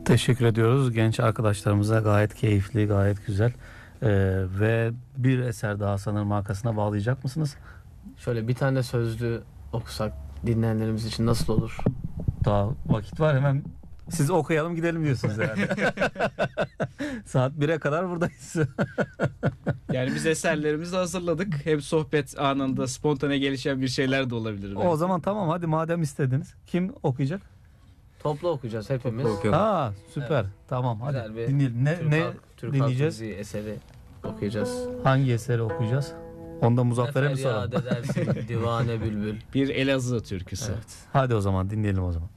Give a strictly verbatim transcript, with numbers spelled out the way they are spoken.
Teşekkür ediyoruz genç arkadaşlarımıza, gayet keyifli, gayet güzel. Ee, ve bir eser daha sanırım arkasına bağlayacak mısınız? Şöyle bir tane sözlü okusak dinleyenlerimiz için nasıl olur? Daha vakit var, hemen siz okuyalım gidelim diyorsunuz herhalde. Saat bire kadar buradayız. Yani biz eserlerimizi hazırladık. Hem sohbet anında spontane gelişen bir şeyler de olabilir. O zaman tamam, hadi madem istediniz. Kim okuyacak? Toplu okuyacağız hepimiz. Toplu okuyalım. Aa süper. Evet. Tamam, hadi Güzel bir dinleyelim. Ne Türk ne halk, Türk dinleyeceğiz? halk müziği eseri okuyacağız. Hangi eseri okuyacağız? Onda Muzaffer'e mi Feryat soralım? edersin divane bülbül. Bir Elazığ türküsü. Evet. Hadi o zaman dinleyelim o zaman.